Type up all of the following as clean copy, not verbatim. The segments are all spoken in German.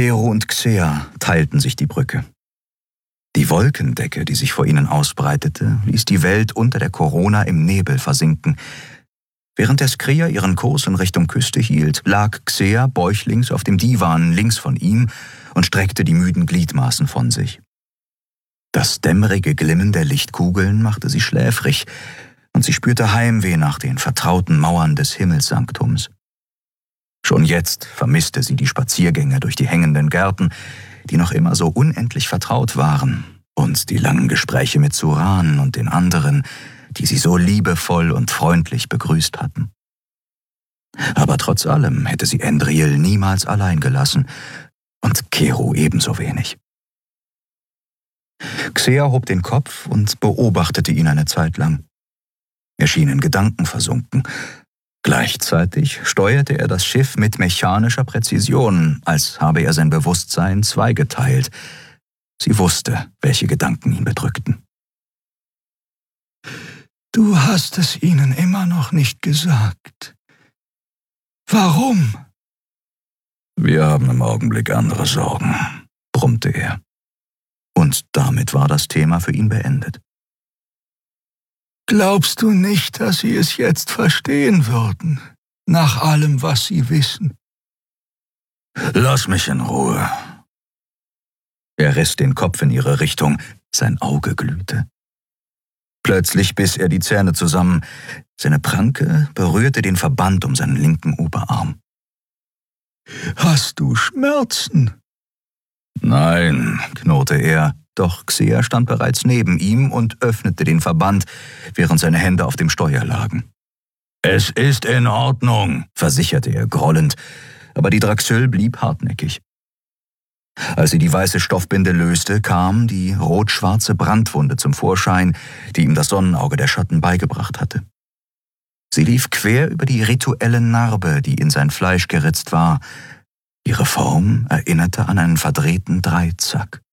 Kero und Xea teilten sich die Brücke. Die Wolkendecke, die sich vor ihnen ausbreitete, ließ die Welt unter der Corona im Nebel versinken. Während der Skria ihren Kurs in Richtung Küste hielt, lag Xea bäuchlings auf dem Divan links von ihm und streckte die müden Gliedmaßen von sich. Das dämmerige Glimmen der Lichtkugeln machte sie schläfrig, und sie spürte Heimweh nach den vertrauten Mauern des Himmelssanktums. Schon jetzt vermisste sie die Spaziergänge durch die hängenden Gärten, die noch immer so unendlich vertraut waren, und die langen Gespräche mit Suran und den anderen, die sie so liebevoll und freundlich begrüßt hatten. Aber trotz allem hätte sie Endril niemals allein gelassen und Kero ebenso wenig. Xea hob den Kopf und beobachtete ihn eine Zeit lang. Er schien in Gedanken versunken. Gleichzeitig steuerte er das Schiff mit mechanischer Präzision, als habe er sein Bewusstsein zweigeteilt. Sie wusste, welche Gedanken ihn bedrückten. Du hast es ihnen immer noch nicht gesagt. Warum? Wir haben im Augenblick andere Sorgen, brummte er. Und damit war das Thema für ihn beendet. Glaubst du nicht, dass sie es jetzt verstehen würden, nach allem, was sie wissen? Lass mich in Ruhe. Er riss den Kopf in ihre Richtung, sein Auge glühte. Plötzlich biss er die Zähne zusammen. Seine Pranke berührte den Verband um seinen linken Oberarm. Hast du Schmerzen? Nein, knurrte er, doch Xea stand bereits neben ihm und öffnete den Verband, während seine Hände auf dem Steuer lagen. Es ist in Ordnung, versicherte er grollend, aber die Draxyl blieb hartnäckig. Als sie die weiße Stoffbinde löste, kam die rot-schwarze Brandwunde zum Vorschein, die ihm das Sonnenauge der Schatten beigebracht hatte. Sie lief quer über die rituelle Narbe, die in sein Fleisch geritzt war. Ihre Form erinnerte an einen verdrehten Dreizack.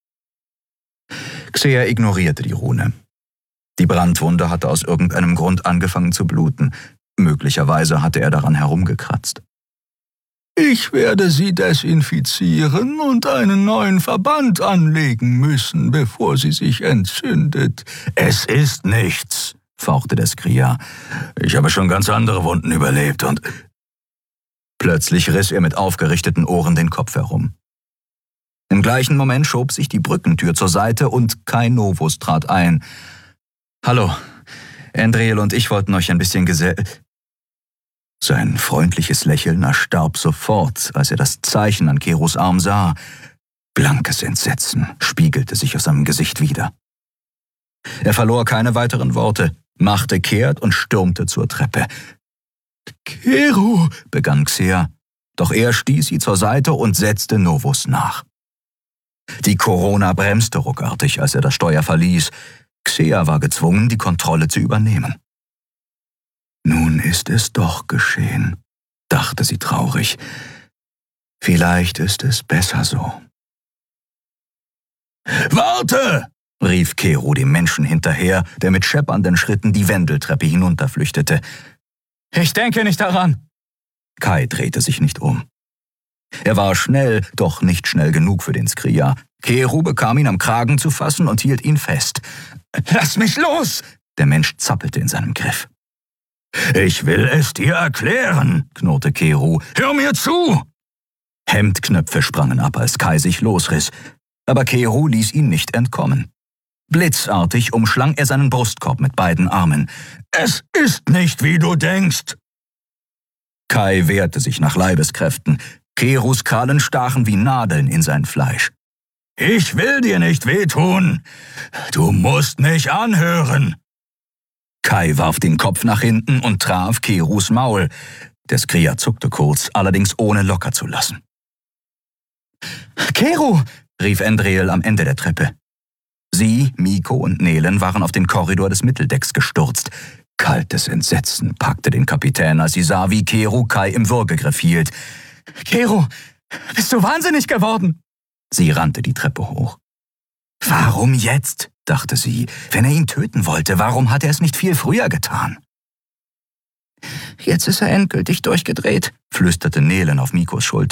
Xea ignorierte die Rune. Die Brandwunde hatte aus irgendeinem Grund angefangen zu bluten. Möglicherweise hatte er daran herumgekratzt. Ich werde sie desinfizieren und einen neuen Verband anlegen müssen, bevor sie sich entzündet. Es ist nichts, fauchte der Skria. Ich habe schon ganz andere Wunden überlebt und... Plötzlich riss er mit aufgerichteten Ohren den Kopf herum. Im gleichen Moment schob sich die Brückentür zur Seite und Kai Novus trat ein. »Hallo, Endril und ich wollten euch ein bisschen Sein freundliches Lächeln erstarb sofort, als er das Zeichen an Keros Arm sah. Blankes Entsetzen spiegelte sich aus seinem Gesicht wider. Er verlor keine weiteren Worte, machte kehrt und stürmte zur Treppe. »Kero«, begann Xea, doch er stieß sie zur Seite und setzte Novus nach. Die Corona bremste ruckartig, als er das Steuer verließ. Xea war gezwungen, die Kontrolle zu übernehmen. Nun ist es doch geschehen, dachte sie traurig. Vielleicht ist es besser so. »Warte!« rief Kero dem Menschen hinterher, der mit scheppernden Schritten die Wendeltreppe hinunterflüchtete. »Ich denke nicht daran!« Kai drehte sich nicht um. Er war schnell, doch nicht schnell genug für den Skria. Kero bekam ihn am Kragen zu fassen und hielt ihn fest. »Lass mich los!« Der Mensch zappelte in seinem Griff. »Ich will es dir erklären«, knurrte Kero. »Hör mir zu!« Hemdknöpfe sprangen ab, als Kai sich losriss. Aber Kero ließ ihn nicht entkommen. Blitzartig umschlang er seinen Brustkorb mit beiden Armen. »Es ist nicht, wie du denkst!« Kai wehrte sich nach Leibeskräften. Keros Krallen stachen wie Nadeln in sein Fleisch. »Ich will dir nicht wehtun! Du musst mich anhören!« Kai warf den Kopf nach hinten und traf Keros Maul. Der Skria zuckte kurz, allerdings ohne locker zu lassen. »Kero«, rief Endril am Ende der Treppe. Sie, Miko und Nelen waren auf den Korridor des Mitteldecks gestürzt. Kaltes Entsetzen packte den Kapitän, als sie sah, wie Kero Kai im Würgegriff hielt. »Kero, bist du wahnsinnig geworden?« Sie rannte die Treppe hoch. »Warum jetzt?«, dachte sie. »Wenn er ihn töten wollte, warum hat er es nicht viel früher getan?« »Jetzt ist er endgültig durchgedreht«, flüsterte Nelen auf Mikos Schulter.